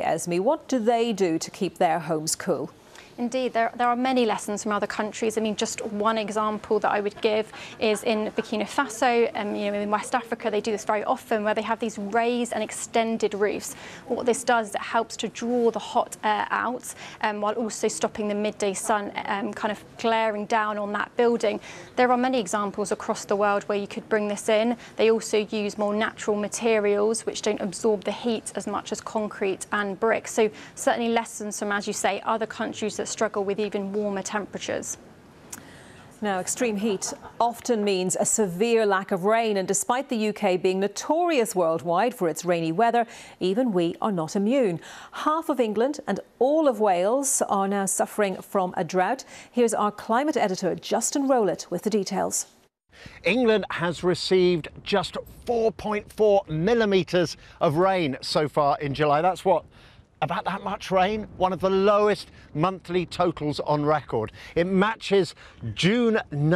Esme, what do they do to keep their homes cool? Indeed, there are many lessons from other countries. I mean, just one example that I would give is in Burkina Faso, in West Africa, they do this very often, where they have these raised and extended roofs. What this does is it helps to draw the hot air out, while also stopping the midday sun kind of glaring down on that building. There are many examples across the world where you could bring this in. They also use more natural materials which don't absorb the heat as much as concrete and brick. So certainly lessons from, as you say, other countries that struggle with even warmer temperatures. Now, extreme heat often means a severe lack of rain, and despite the UK being notorious worldwide for its rainy weather, even we are not immune. Half of England and all of Wales are now suffering from a drought. Here's our climate editor, Justin Rowlett, with the details. England has received just 4.4 millimetres of rain so far in July. That's what? About that much rain, one of the lowest monthly totals on record. It matches June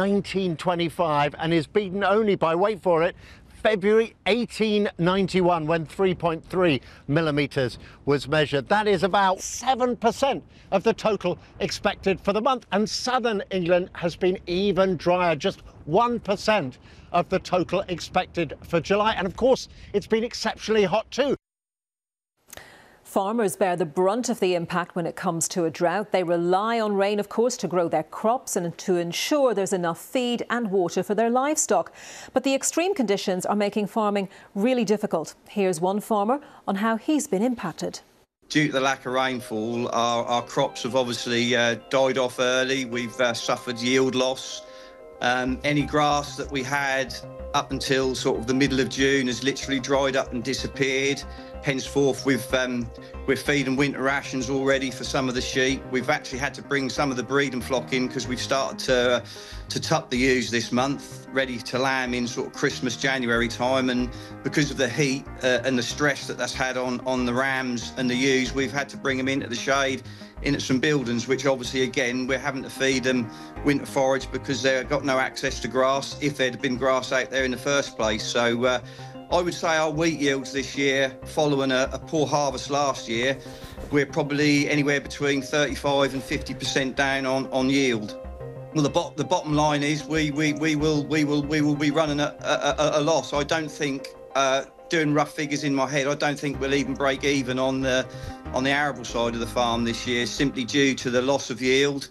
1925 and is beaten only by, wait for it, February 1891, when 3.3 millimetres was measured. That is about 7% of the total expected for the month. And southern England has been even drier, just 1% of the total expected for July. And of course, it's been exceptionally hot too. Farmers bear the brunt of the impact when it comes to a drought. They rely on rain, of course, to grow their crops and to ensure there's enough feed and water for their livestock. But the extreme conditions are making farming really difficult. Here's one farmer on how he's been impacted. Due to the lack of rainfall, our crops have obviously died off early. We've suffered yield loss. Any grass that we had up until sort of the middle of June has literally dried up and disappeared. Henceforth, we're feeding winter rations already for some of the sheep. We've actually had to bring some of the breeding flock in because we've started to tuck the ewes this month, ready to lamb in sort of Christmas, January time. And because of the heat and the stress that's had on the rams and the ewes, we've had to bring them into the shade, into some buildings, which obviously, again, we're having to feed them winter forage because they've got no access to grass if there'd been grass out there in the first place. So I would say our wheat yields this year, following a poor harvest last year, we're probably anywhere between 35 and 50% down on yield. Well, the bottom line is we will be running a loss. I don't think, doing rough figures in my head, I don't think we'll even break even on the arable side of the farm this year, simply due to the loss of yield.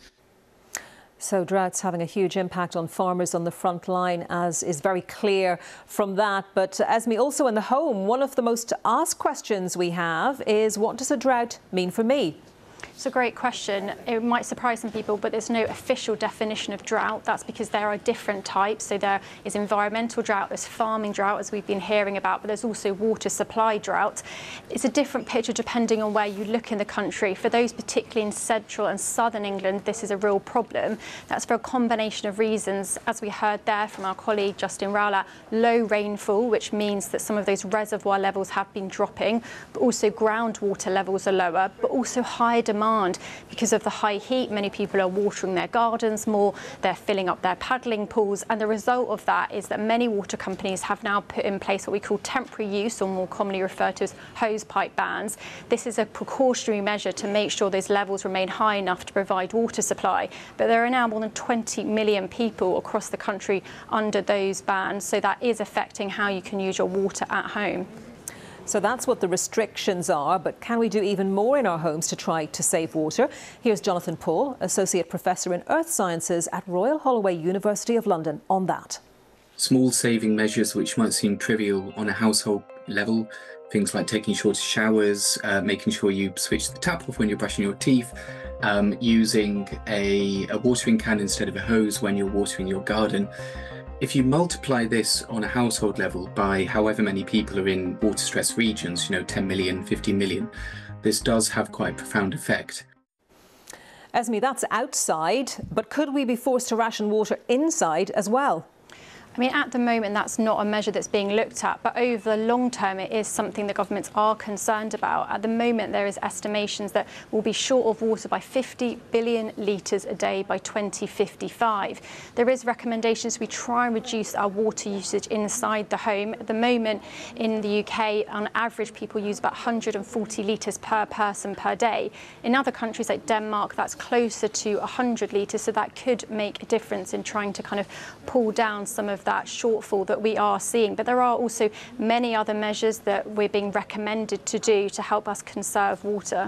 So drought's having a huge impact on farmers on the front line, as is very clear from that. But Esme, also in the home, one of the most asked questions we have is, what does a drought mean for me? It's a great question. It might surprise some people, but there's no official definition of drought. That's because there are different types. So there is environmental drought, there's farming drought, as we've been hearing about, but there's also water supply drought. It's a different picture depending on where you look in the country. For those particularly in central and southern England, this is a real problem. That's for a combination of reasons. As we heard there from our colleague Justin Rowlett, low rainfall, which means that some of those reservoir levels have been dropping, but also groundwater levels are lower, but also higher demand. Because of the high heat, many people are watering their gardens more, they're filling up their paddling pools, and the result of that is that many water companies have now put in place what we call temporary use, or more commonly referred to as hose pipe bans. This is a precautionary measure to make sure those levels remain high enough to provide water supply. But there are now more than 20 million people across the country under those bans, so that is affecting how you can use your water at home. So that's what the restrictions are, but can we do even more in our homes to try to save water? Here's Jonathan Paul, Associate Professor in Earth Sciences at Royal Holloway, University of London, on that. Small saving measures which might seem trivial on a household level, things like taking shorter showers, making sure you switch the tap off when you're brushing your teeth, using a watering can instead of a hose when you're watering your garden. If you multiply this on a household level by however many people are in water-stressed regions, 10 million, 50 million, this does have quite a profound effect. Esme, that's outside, but could we be forced to ration water inside as well? I mean, at the moment, that's not a measure that's being looked at, but over the long term, it is something that governments are concerned about. At the moment, there is estimations that we'll be short of water by 50 billion litres a day by 2055. There is recommendations we try and reduce our water usage inside the home. At the moment, in the UK, on average, people use about 140 litres per person per day. In other countries like Denmark, that's closer to 100 litres, so that could make a difference in trying to kind of pull down some of that shortfall that we are seeing. But there are also many other measures that we're being recommended to do to help us conserve water.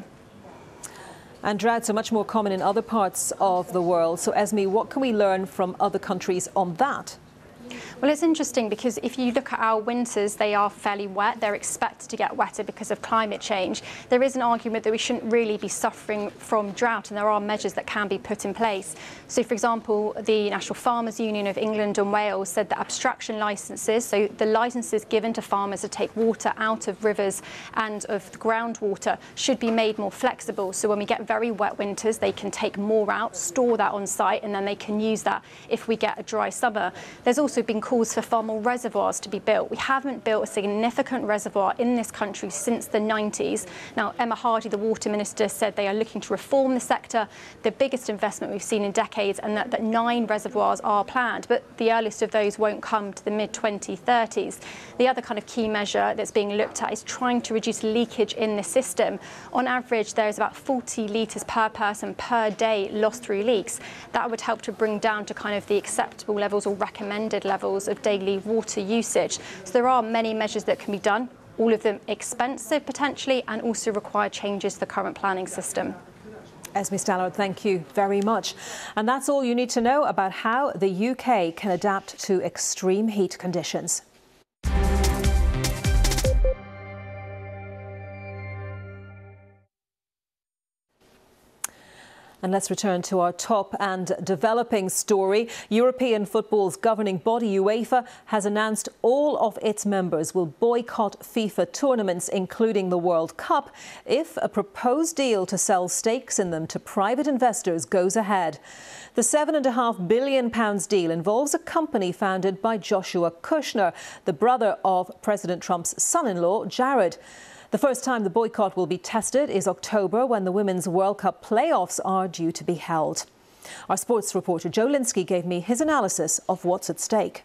And droughts are much more common in other parts of the world. So Esme, what can we learn from other countries on that? Well, it's interesting because if you look at our winters, they are fairly wet. They're expected to get wetter because of climate change. There is an argument that we shouldn't really be suffering from drought, and there are measures that can be put in place. So, for example, the National Farmers Union of England and Wales said that abstraction licences, so the licences given to farmers to take water out of rivers and of the groundwater, should be made more flexible. So when we get very wet winters, they can take more out, store that on site, and then they can use that if we get a dry summer. There's also been calls for far more reservoirs to be built. We haven't built a significant reservoir in this country since the 90s. Now, Emma Hardy, the Water Minister, said they are looking to reform the sector, the biggest investment we've seen in decades, and that 9 reservoirs are planned, but the earliest of those won't come to the mid-2030s. The other kind of key measure that's being looked at is trying to reduce leakage in the system. On average, there's about 40 litres per person per day lost through leaks. That would help to bring down to kind of the acceptable levels or recommended levels of daily water usage. So there are many measures that can be done, all of them expensive potentially, and also require changes to the current planning system. Esme Stallard, thank you very much. And that's all you need to know about how the UK can adapt to extreme heat conditions. And let's return to our top and developing story. European football's governing body, UEFA, has announced all of its members will boycott FIFA tournaments, including the World Cup, if a proposed deal to sell stakes in them to private investors goes ahead. The £7.5 billion deal involves a company founded by Joshua Kushner, the brother of President Trump's son-in-law, Jared. The first time the boycott will be tested is October, when the Women's World Cup playoffs are due to be held. Our sports reporter Joe Linsky gave me his analysis of what's at stake.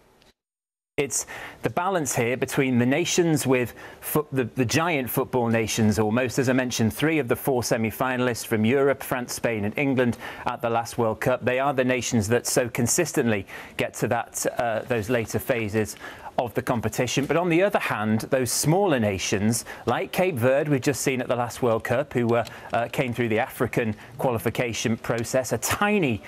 It's the balance here between the nations with the giant football nations almost. As I mentioned, 3 of the 4 semi-finalists from Europe, France, Spain and England at the last World Cup. They are the nations that so consistently get to those later phases of the competition. But on the other hand, those smaller nations like Cape Verde, we've just seen at the last World Cup, who came through the African qualification process, a tiny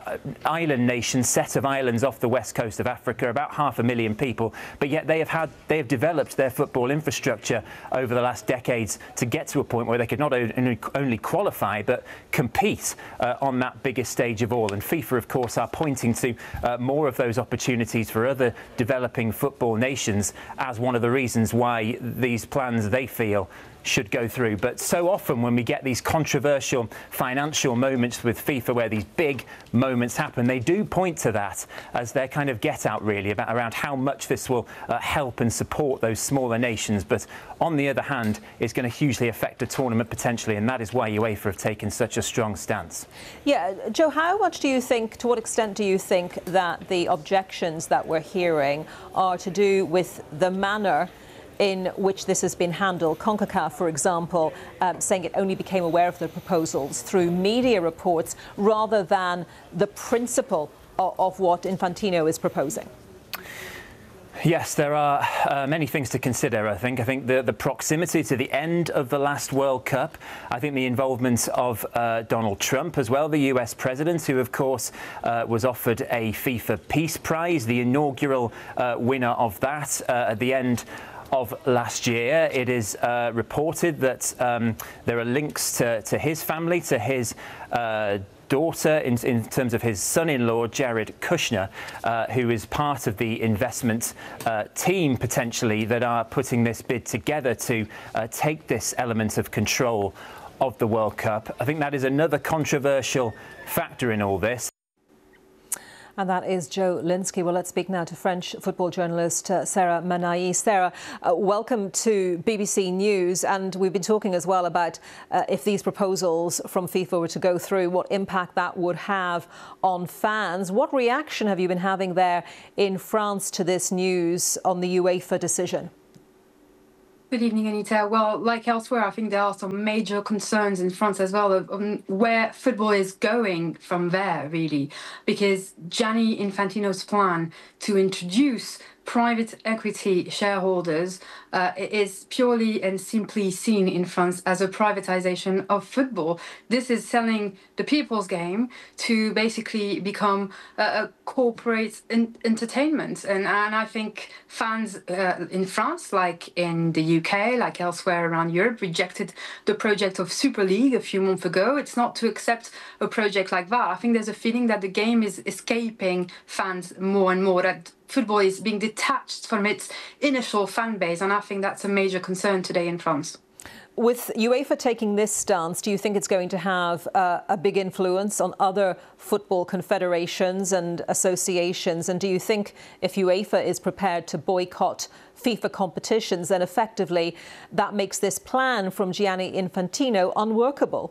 island nation, set of islands off the west coast of Africa, about 500,000 people, but yet they have developed their football infrastructure over the last decades to get to a point where they could not only qualify but compete on that biggest stage of all. And FIFA, of course, are pointing to more of those opportunities for other developing football nations as one of the reasons why these plans, they feel, should go through. But so often when we get these controversial financial moments with FIFA, where these big moments happen, they do point to that as their kind of get out, really, around how much this will help and support those smaller nations. But on the other hand, it's going to hugely affect the tournament potentially, and that is why UEFA have taken such a strong stance. Yeah, Joe, to what extent do you think that the objections that we're hearing are to do with the manner in which this has been handled? CONCACAF, for example, saying it only became aware of the proposals through media reports rather than the principle of what Infantino is proposing. Yes, there are many things to consider, I think. I think the proximity to the end of the last World Cup. I think the involvement of Donald Trump as well, the US president, who, of course, was offered a FIFA Peace Prize, the inaugural winner of that at the end of last year. It is reported that there are links to his family, to his daughter, in terms of his son-in-law, Jared Kushner, who is part of the investment team, potentially, that are putting this bid together to take this element of control of the World Cup. I think that is another controversial factor in all this. And that is Joe Linsky. Well, let's speak now to French football journalist Sarah Manahi. Sarah, welcome to BBC News. And we've been talking as well about if these proposals from FIFA were to go through, what impact that would have on fans. What reaction have you been having there in France to this news on the UEFA decision? Good evening, Anita. Well, like elsewhere, I think there are some major concerns in France as well of where football is going from there, really, because Gianni Infantino's plan to introduce private equity shareholders is purely and simply seen in France as a privatization of football. This is selling the people's game to basically become a corporate entertainment. And I think fans in France, like in the UK, like elsewhere around Europe, rejected the project of Super League a few months ago. It's not to accept a project like that. I think there's a feeling that the game is escaping fans more and more, that football is being detached from its initial fan base, and I think that's a major concern today in France. With UEFA taking this stance, do you think it's going to have a big influence on other football confederations and associations? And do you think if UEFA is prepared to boycott FIFA competitions, then effectively that makes this plan from Gianni Infantino unworkable?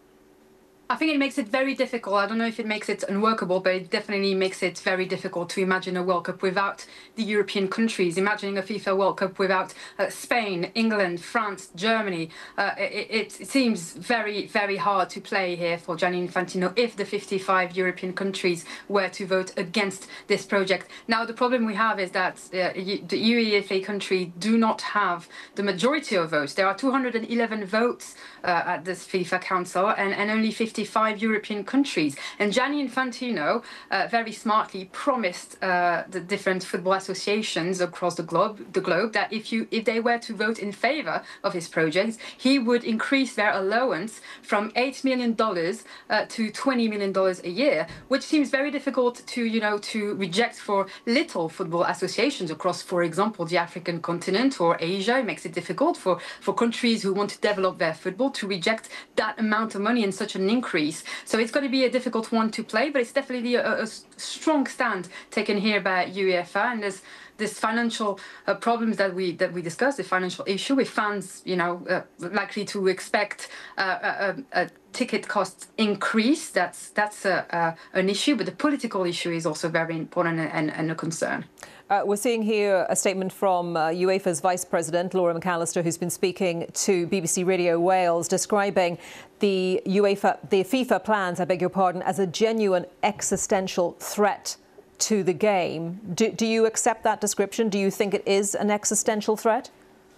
I think it makes it very difficult. I don't know if it makes it unworkable, but it definitely makes it very difficult to imagine a World Cup without the European countries. Imagining a FIFA World Cup without Spain, England, France, Germany. It seems very, very hard to play here for Gianni Infantino if the 55 European countries were to vote against this project. Now, the problem we have is that the UEFA countries do not have the majority of votes. There are 211 votes at this FIFA Council and only 55 European countries. And Gianni Infantino very smartly promised the different football associations across the globe that if they were to vote in favor of his projects, he would increase their allowance from $8 million to $20 million a year, which seems very difficult to reject for little football associations across, for example, the African continent or Asia. It makes it difficult for countries who want to develop their football to reject that amount of money and such an increase. So it's going to be a difficult one to play, but it's definitely a strong stand taken here by UEFA. And there's this financial problems that we discussed, the financial issue with fans, likely to expect a ticket cost increase. That's an issue, but the political issue is also very important and a concern. We're seeing here a statement from UEFA's Vice President, Laura McAllister, who's been speaking to BBC Radio Wales, describing the FIFA plans, I beg your pardon, as a genuine existential threat to the game. Do you accept that description? Do you think it is an existential threat?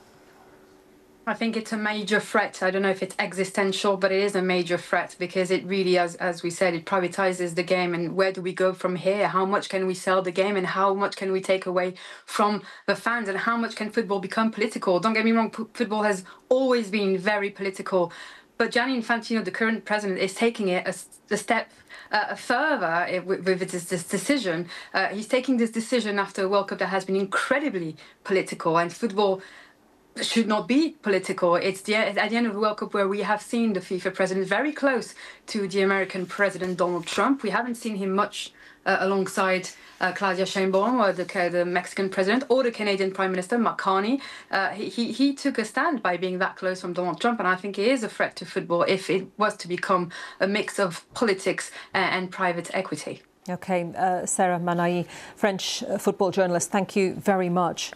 I think it's a major threat. I don't know if it's existential, but it is a major threat because it really, as we said, it privatizes the game. And where do we go from here? How much can we sell the game and how much can we take away from the fans and how much can football become political? Don't get me wrong, football has always been very political. But Gianni Infantino, the current president, is taking it a step further with this decision. He's taking this decision after a World Cup that has been incredibly political, and football should not be political. It's at the end of the World Cup where we have seen the FIFA president very close to the American president Donald Trump. We haven't seen him much alongside Claudia Sheinbaum or the Mexican president or the Canadian Prime Minister Mark Carney. He took a stand by being that close from Donald Trump, and I think it is a threat to football if it was to become a mix of politics and private equity. OK, Sarah Manahi, French football journalist, thank you very much.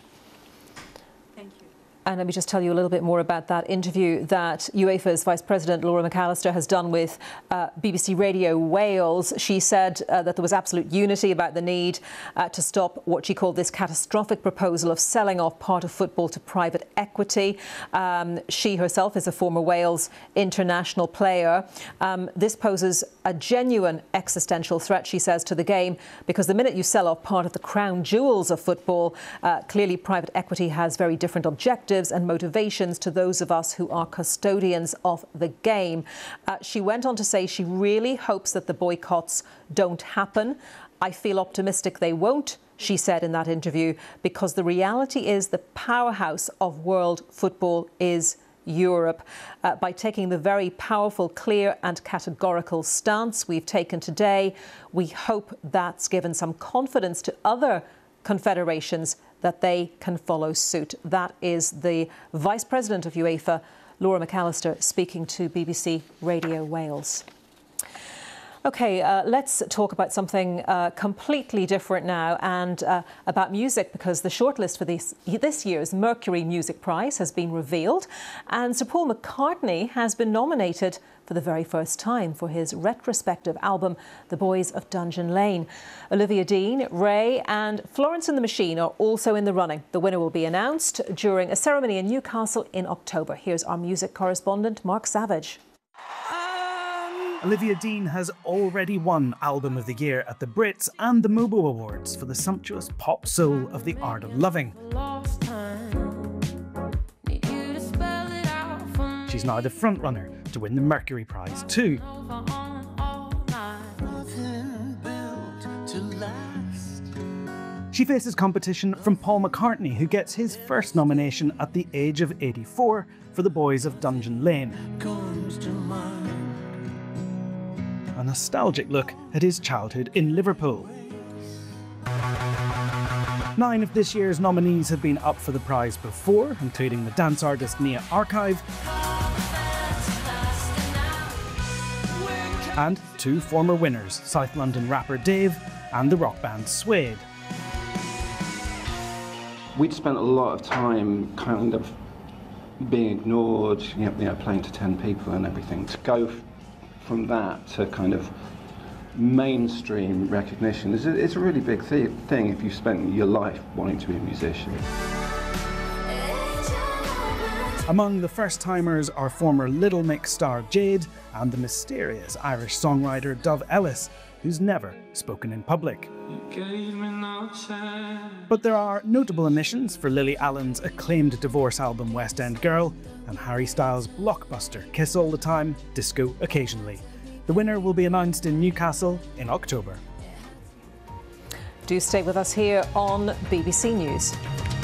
And let me just tell you a little bit more about that interview that UEFA's Vice President Laura McAllister has done with BBC Radio Wales. She said that there was absolute unity about the need to stop what she called this catastrophic proposal of selling off part of football to private equity. She herself is a former Wales international player. This poses a genuine existential threat, she says, to the game, because the minute you sell off part of the crown jewels of football, clearly private equity has very different objectives and motivations to those of us who are custodians of the game. She went on to say she really hopes that the boycotts don't happen. I feel optimistic they won't, she said in that interview, because the reality is the powerhouse of world football is Europe. By taking the very powerful, clear and categorical stance we've taken today, we hope that's given some confidence to other confederations that they can follow suit. That is the Vice President of UEFA, Laura McAllister, speaking to BBC Radio Wales. OK, let's talk about something completely different now, and about music, because the shortlist for this year's Mercury Music Prize has been revealed, and Sir Paul McCartney has been nominated for the very first time for his retrospective album, The Boys of Dungeon Lane. Olivia Dean, Ray and Florence and the Machine are also in the running. The winner will be announced during a ceremony in Newcastle in October. Here's our music correspondent, Mark Savage. Olivia Dean has already won Album of the Year at the Brits and the MOBO Awards for the sumptuous pop soul of The Art of Loving. She's now the frontrunner to win the Mercury Prize too. She faces competition from Paul McCartney, who gets his first nomination at the age of 84 for The Boys of Dungeon Lane. A nostalgic look at his childhood in Liverpool. 9 of this year's nominees have been up for the prize before, including the dance artist Nia Archive and 2 former winners, South London rapper Dave and the rock band Suede. We'd spent a lot of time kind of being ignored, playing to 10 people and everything. To go from that to kind of mainstream recognition it's a really big thing if you've spent your life wanting to be a musician. Among the first-timers are former Little Mix star Jade and the mysterious Irish songwriter Dove Ellis, who's never spoken in public. But there are notable omissions for Lily Allen's acclaimed divorce album West End Girl and Harry Styles' blockbuster Kiss All the Time, Disco Occasionally. The winner will be announced in Newcastle in October. Do stay with us here on BBC News.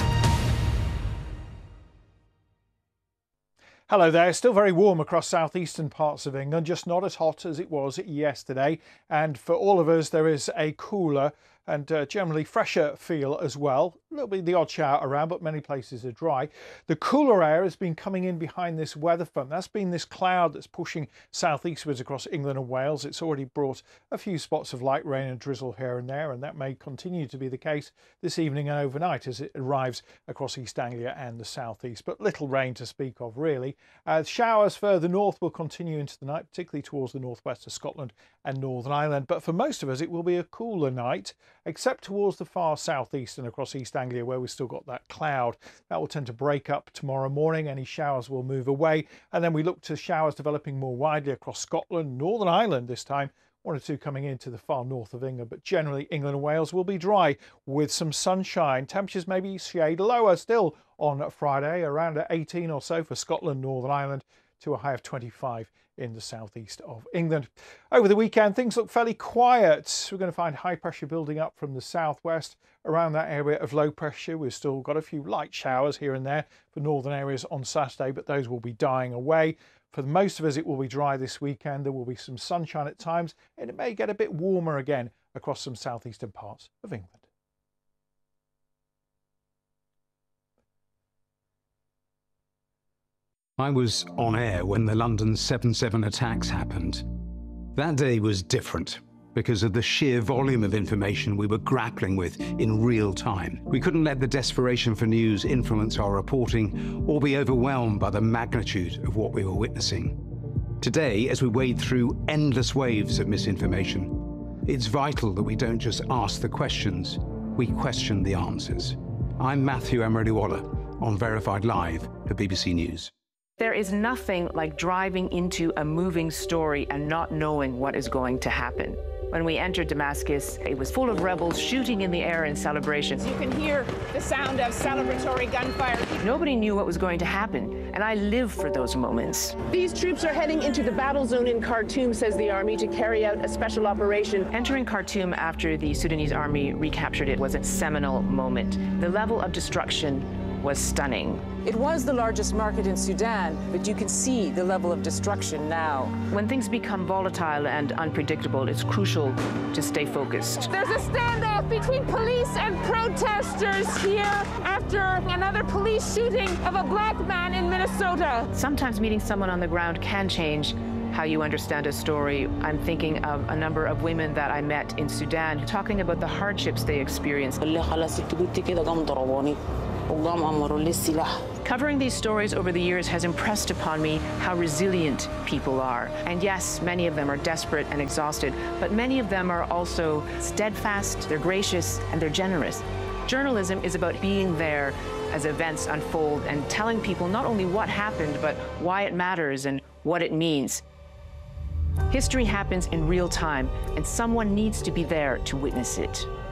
Hello there. Still very warm across southeastern parts of England, just not as hot as it was yesterday. And for all of us, there is a cooler and generally fresher feel as well. There'll be the odd shower around, but many places are dry. The cooler air has been coming in behind this weather front. That's been this cloud that's pushing southeastwards across England and Wales. It's already brought a few spots of light rain and drizzle here and there, and that may continue to be the case this evening and overnight as it arrives across East Anglia and the southeast. But little rain to speak of, really. Showers further north will continue into the night, particularly towards the northwest of Scotland and Northern Ireland. But for most of us, it will be a cooler night, except towards the far southeast and across East Anglia, where we've still got that cloud. That will tend to break up tomorrow morning. Any showers will move away, and then we look to showers developing more widely across Scotland, Northern Ireland this time. 1 or 2 coming into the far north of England, but generally England and Wales will be dry with some sunshine. Temperatures may be shade lower still on Friday, around 18 or so for Scotland, Northern Ireland, to a high of 25 in the southeast of England. Over the weekend, things look fairly quiet. We're going to find high pressure building up from the southwest around that area of low pressure. We've still got a few light showers here and there for northern areas on Saturday, but those will be dying away. For most of us, it will be dry this weekend. There will be some sunshine at times, and it may get a bit warmer again across some southeastern parts of England. I was on air when the London 7/7 attacks happened. That day was different because of the sheer volume of information we were grappling with in real time. We couldn't let the desperation for news influence our reporting or be overwhelmed by the magnitude of what we were witnessing. Today, as we wade through endless waves of misinformation, it's vital that we don't just ask the questions, we question the answers. I'm Matthew Emery-Waller on Verified Live for BBC News. There is nothing like driving into a moving story and not knowing what is going to happen. When we entered Damascus, it was full of rebels shooting in the air in celebration. You can hear the sound of celebratory gunfire. Nobody knew what was going to happen, and I live for those moments. These troops are heading into the battle zone in Khartoum, says the army, to carry out a special operation. Entering Khartoum after the Sudanese army recaptured it was a seminal moment. The level of destruction was stunning. It was the largest market in Sudan, but you can see the level of destruction now. When things become volatile and unpredictable, it's crucial to stay focused. There's a standoff between police and protesters here after another police shooting of a black man in Minnesota. Sometimes meeting someone on the ground can change how you understand a story. I'm thinking of a number of women that I met in Sudan talking about the hardships they experienced. Covering these stories over the years has impressed upon me how resilient people are. And yes, many of them are desperate and exhausted, but many of them are also steadfast, they're gracious, and they're generous. Journalism is about being there as events unfold and telling people not only what happened, but why it matters and what it means. History happens in real time, and someone needs to be there to witness it.